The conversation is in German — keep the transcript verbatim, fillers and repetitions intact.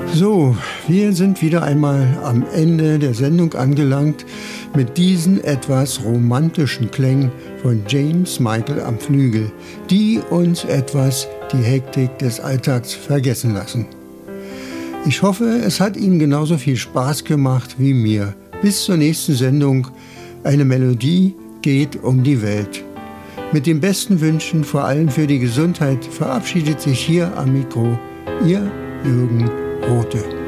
So, wir sind wieder einmal am Ende der Sendung angelangt mit diesen etwas romantischen Klängen von James Michael am Flügel, die uns etwas die Hektik des Alltags vergessen lassen. Ich hoffe, es hat Ihnen genauso viel Spaß gemacht wie mir. Bis zur nächsten Sendung. Eine Melodie geht um die Welt. Mit den besten Wünschen, vor allem für die Gesundheit, verabschiedet sich hier am Mikro Ihr Jürgen Rothe.